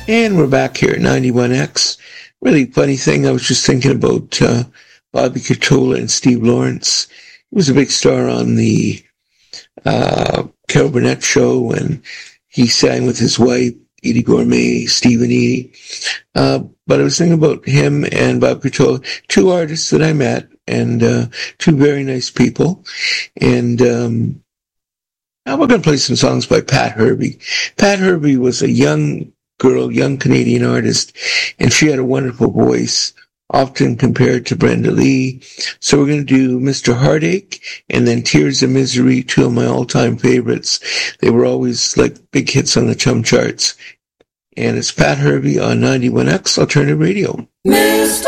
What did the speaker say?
And we're back here at 91X. Really funny thing, I was just thinking about Bobby Catola and Steve Lawrence. He was a big star on the Carol Burnett show, and he sang with his wife, Edie Gourmet, Steve and Edie. But I was thinking about him and Bob Catola, two artists that I met, and two very nice people. And now we're going to play some songs by Pat Herbie. Pat Herbie was a young girl, young Canadian artist, and she had a wonderful voice, often compared to Brenda Lee. So we're going to do Mr. Heartache and then Tears of Misery, two of my all-time favorites. They were always like big hits on the Chum charts. And it's Pat Herbie on 91X Alternative Radio. Mr.